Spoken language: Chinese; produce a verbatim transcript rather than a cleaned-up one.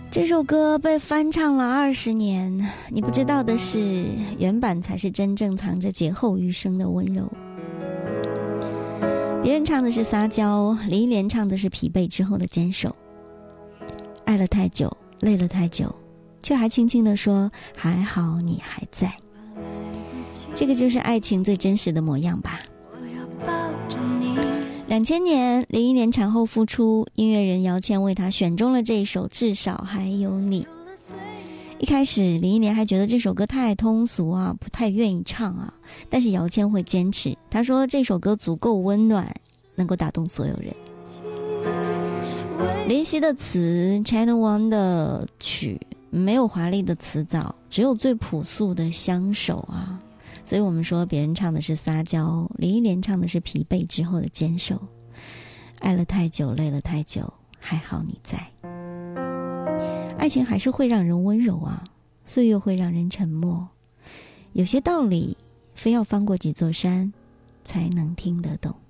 这首歌被翻唱了二十年，你不知道的是，原版才是真正藏着劫后余生的温柔。别人唱的是撒娇，李忆莲唱的是疲惫之后的坚守。爱了太久，累了太久，却还轻轻地说还好你还在。这个就是爱情最真实的模样吧。两千年，李忆莲产后复出，音乐人姚谦为她选中了这一首《至少还有你》。一开始李忆莲还觉得这首歌太通俗啊，不太愿意唱啊，但是姚谦会坚持，他说这首歌足够温暖，能够打动所有人。林夕的词， China One 的曲，没有华丽的词藻，只有最朴素的相守啊。所以我们说别人唱的是撒娇，李忆莲唱的是疲惫之后的坚守。爱了太久，累了太久，还好你在。爱情还是会让人温柔啊，岁月会让人沉默，有些道理非要翻过几座山才能听得懂。